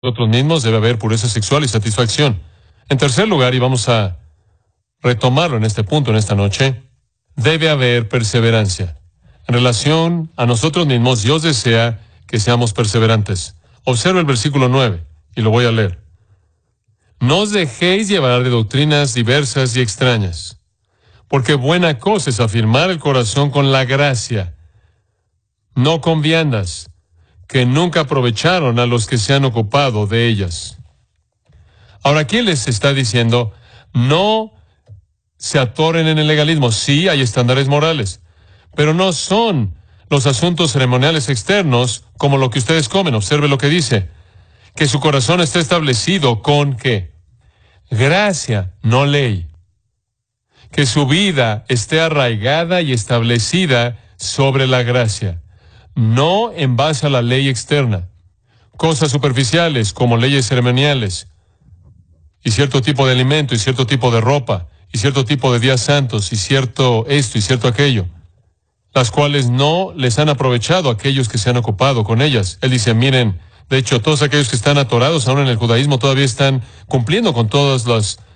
nosotros mismos debe haber pureza sexual y satisfacción. En tercer lugar, y vamos a retomarlo en este punto, en esta noche, debe haber perseverancia. En relación a nosotros mismos, Dios desea que seamos perseverantes. Observa el versículo 9, y lo voy a leer. No os dejéis llevar de doctrinas diversas y extrañas, porque buena cosa es afirmar el corazón con la gracia, no con viandas, que nunca aprovecharon a los que se han ocupado de ellas. Ahora, aquí les está diciendo, no se atoren en el legalismo. Sí, hay estándares morales, pero no son los asuntos ceremoniales externos como lo que ustedes comen. Observe lo que dice, que su corazón esté establecido con ¿qué? Gracia, no ley. Que su vida esté arraigada y establecida sobre la gracia, no en base a la ley externa. Cosas superficiales como leyes ceremoniales, y cierto tipo de alimento, y cierto tipo de ropa, y cierto tipo de días santos, y cierto esto, y cierto aquello, las cuales no les han aprovechado a aquellos que se han ocupado con ellas. Él dice, miren, de hecho, todos aquellos que están atorados aún en el judaísmo todavía están cumpliendo con todas las